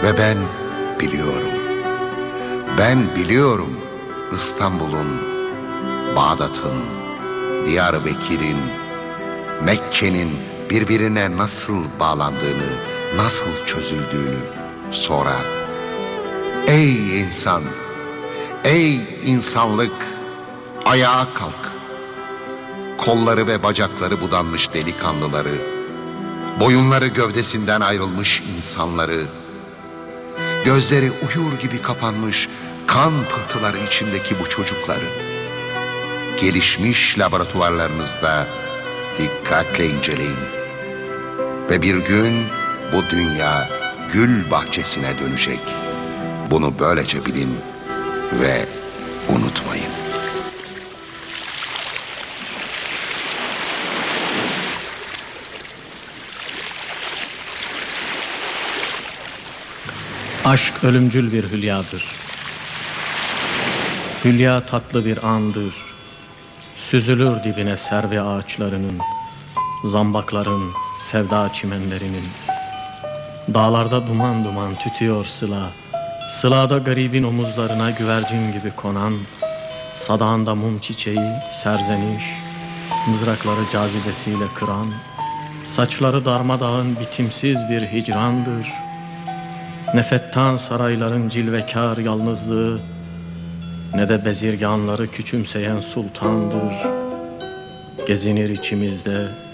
Ve ben biliyorum. Ben biliyorum İstanbul'un, Bağdat'ın, Diyarbakır'ın, Mekke'nin birbirine nasıl bağlandığını, nasıl çözüldüğünü. Sonra ey insan, ey insanlık, ayağa kalk. Kolları ve bacakları budanmış delikanlıları, boyunları gövdesinden ayrılmış insanları, gözleri uyur gibi kapanmış kan pıhtıları içindeki bu çocukları, gelişmiş laboratuvarlarınızda dikkatle inceleyin. Ve bir gün bu dünya gül bahçesine dönecek. Bunu böylece bilin ve unutmayın. Aşk ölümcül bir hülyadır. Hülya tatlı bir andır. Süzülür dibine servi ağaçlarının, zambakların, sevda çimenlerinin. Dağlarda duman duman tütüyor sıla. Sılada garibin omuzlarına güvercin gibi konan, sadağında mum çiçeği, serzeniş, mızrakları cazibesiyle kıran, saçları darmadağın bitimsiz bir hicrandır. Ne sarayların cilvekar yalnızlığı, ne de bezirganları küçümseyen sultandır. Gezinir içimizde